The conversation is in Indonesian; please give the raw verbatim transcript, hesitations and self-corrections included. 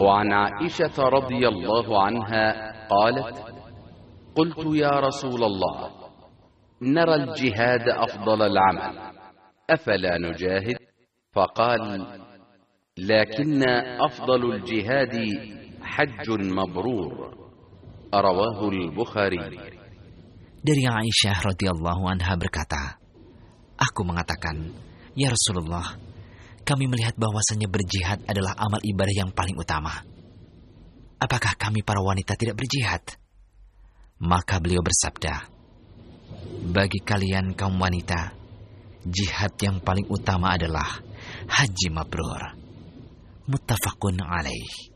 وعن عائشة رضي الله عنها قالت: قلت يا رسول الله، نرى الجهاد أفضل العمل، أفلا نجاهد؟ فقال: لكن أفضل الجهاد حج مبرور. رواه البخاري. Dari Aisyah radhiyallahu anha berkata, aku mengatakan, ya Rasulullah, kami melihat bahwasannya berjihad adalah amal ibadah yang paling utama. Apakah kami para wanita tidak berjihad? Maka beliau bersabda, bagi kalian kaum wanita, jihad yang paling utama adalah haji mabrur. Muttafaqun alaih.